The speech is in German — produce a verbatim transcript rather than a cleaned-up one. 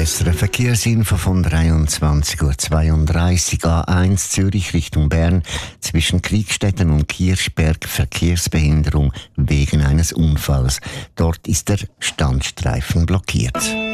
S R F Verkehrsinfo von dreiundzwanzig Uhr zweiunddreißig. A eins Zürich Richtung Bern zwischen Kriegstetten und Kirchberg Verkehrsbehinderung wegen eines Unfalls. Dort ist der Standstreifen blockiert.